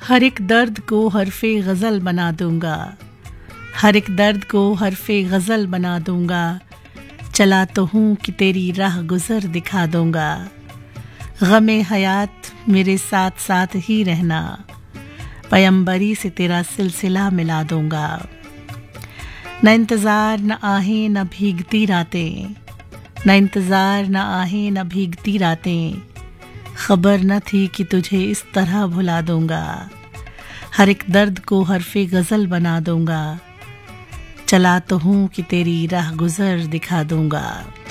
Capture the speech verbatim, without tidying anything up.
हर एक दर्द को हरफे गज़ल बना दूंगा, हर एक दर्द को हरफे गज़ल बना दूंगा। चला तो हूँ कि तेरी राह गुज़र दिखा दूंगा। गमे हयात मेरे साथ साथ ही रहना, पैगंबरी से तेरा सिलसिला मिला दूंगा। न इंतज़ार न आहें न भीगती रातें, न इंतज़ार न आहें न भीगती रातें। खबर न थी कि तुझे इस तरह भुला दूंगा। हर एक दर्द को हरफे गज़ल बना दूंगा। चला तो हूँ कि तेरी राह गुज़र दिखा दूंगा।